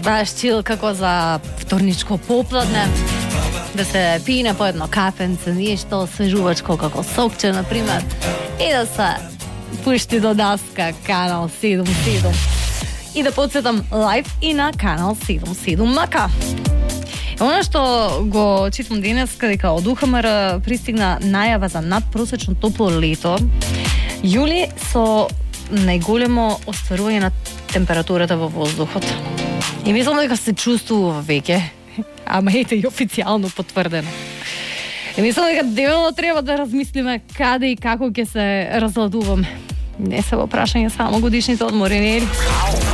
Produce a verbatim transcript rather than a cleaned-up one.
баш чил како за вторничко попладне, да се пине по едно кафенце, нешто свежувачко како сокче, например, и да се пушти до даска канал седум седум. И да подсетам лайв и на канал седум седум МК. Оно што го читам денес, дека од УХМР пристигна најава за надпросечно топло лето, јули со најголемо остварување на температурата во воздухот. И мислам дека се чувствува веќе, ама ете и официјално потврдено. И мислам дека дебело треба да размислиме каде и како ќе се разладуваме. Не се во прашање само годишните одмори, нели?